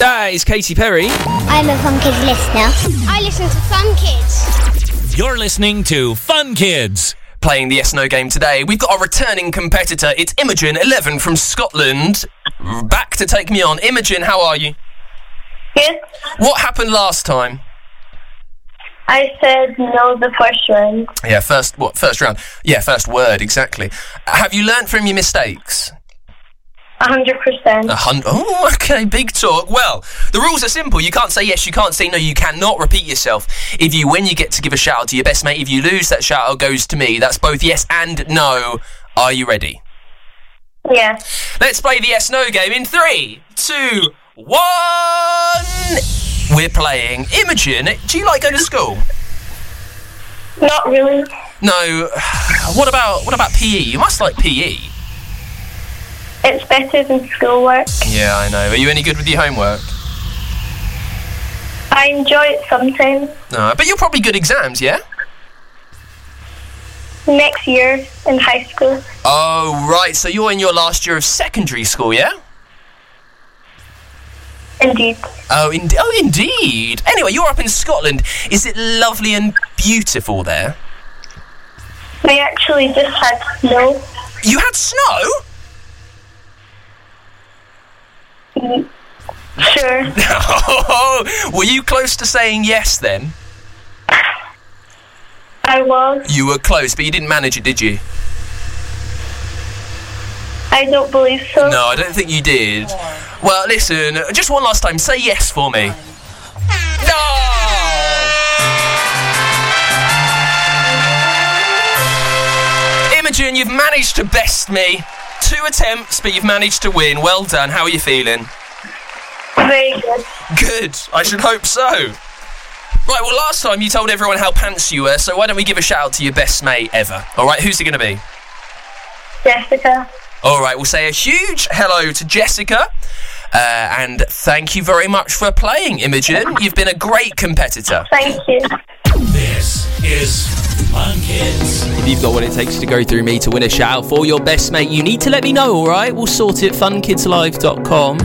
That is Katy Perry. I'm a Fun Kids listener. I listen to Fun Kids. You're listening to Fun Kids. Playing the Yes No game today, we've got a returning competitor. It's Imogen, 11, from Scotland. Back to take me on. Imogen, how are you? Good. What happened last time? I said no the first round. Yeah, first round? Yeah, first word, exactly. Have you learnt from your mistakes? 100%. Oh, okay, big talk. Well, the rules are simple. You can't say yes, you can't say no, you cannot repeat yourself. If you win, you get to give a shout out to your best mate. If you lose, that shout out goes to me. That's both yes and no. Are you ready? Yeah. Let's play the yes no game in 3, 2, 1. We're playing. Imogen, do you like going to school? Not really. No. What about PE? You must like PE. It's better than schoolwork. Yeah, I know. Are you any good with your homework? I enjoy it sometimes. No, but you're probably good exams, yeah? Next year in high school. Oh, right. So you're in your last year of secondary school, yeah? Indeed. Oh, indeed. Anyway, you're up in Scotland. Is it lovely and beautiful there? We actually just had snow. You had snow? Sure. Were you close to saying yes then? I was. You were close, but you didn't manage it, did you? I don't believe so. No, I don't think you did. Well, listen, just one last time, say yes for me. No! Imogen, you've managed to best me. 2 attempts, but you've managed to win. Well done. How are you feeling? Very good. Good. I should hope so. Right, well, last time you told everyone how pants you were, so why don't we give a shout out to your best mate ever? All right, who's it going to be? Jessica. All right, we'll say a huge hello to Jessica. And thank you very much for playing, Imogen. You've been a great competitor. Thank you. This is Fun Kids. If you've got what it takes to go through me to win a shout out for your best mate, you need to let me know, alright? We'll sort it, funkidslive.com.